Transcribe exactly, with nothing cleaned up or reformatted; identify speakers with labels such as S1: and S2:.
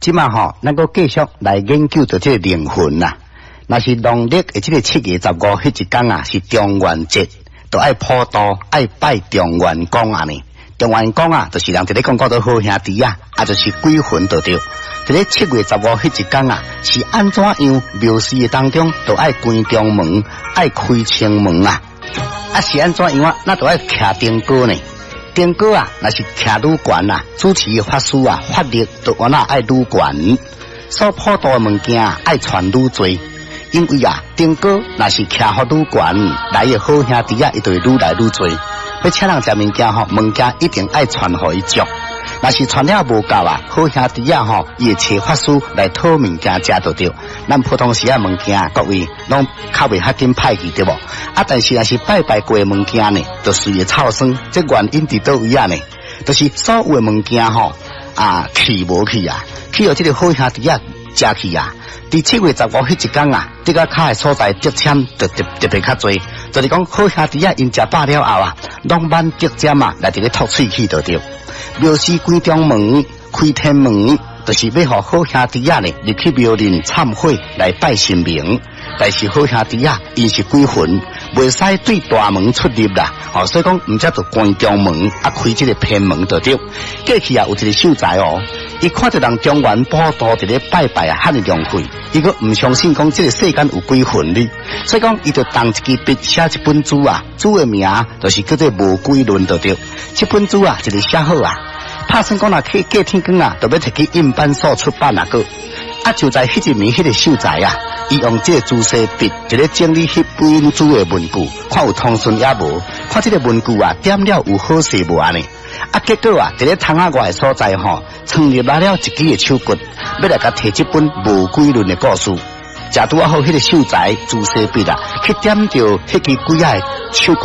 S1: 即马吼，咱个继续来研究到这个灵魂啦。那是农历的这个七月十五迄一天啊，是中元节，就爱普渡，爱拜中元公啊呢。中元公啊，就是人伫咧讲讲到好兄弟啊，啊就是鬼魂就对。伫咧七月十五迄一天啊，是安怎样庙事的当中，就爱关中门，爱开青门啊。啊是安怎样啊？那就爱徛灯歌呢。灯歌啊，那是徛愈悬啊，主持的法师啊，法力就往那爱愈悬，所普渡的物件啊，爱传愈多。因为啊，灯歌那是徛好愈悬，来的好兄弟啊，伊就会愈来愈多。要请人食物件吼，物件一定爱传互伊足。若是传了无够啊，好兄弟啊吼，伊会找法师来讨物件食就对。咱普通时啊物件，各位拢较袂较紧歹去对无？啊，但是若是拜拜过的物件呢，就随会臭酸。这原因伫倒位啊呢？就是所有的物件吼啊，去无去啊，去互这个好兄弟啊食去啊。伫七月十五迄一天啊，这个卡的所在得签就特特别较侪。就是讲好兄弟啊，因食饱了后啊，拢慢得尖啊，来伫咧吐喙气就对。庙事关中门，开天门，就是要互好兄弟啊呢入去庙林忏悔来拜神明。但是好兄弟啊，因是鬼魂，袂使对大门出入啦。哦，所以讲毋则就关中门，啊开这个偏门就对。过去啊有一个秀才哦。伊看到人中原普渡伫咧拜拜啊，遐尼浪费，伊个唔相信讲这个世间有鬼魂哩，所以讲伊就动一支笔写一本书啊，书的名就是叫做《无鬼论》就对。这本书啊，就是写好啊，拍算讲若去过天光啊，就要摕去印版所出版啊个。啊，就在迄一年，迄个秀才啊，伊用这个朱色笔伫咧整理迄本书的文句，看有通顺也无，看这个文句啊，点了有好势无安尼。啊，结果啊，伫咧窗仔外的所在吼，创立来了一支的手骨，要来甲摕这本无鬼论的故事。食拄啊好，迄个秀才朱色笔啊，去点着迄支鬼仔的手骨。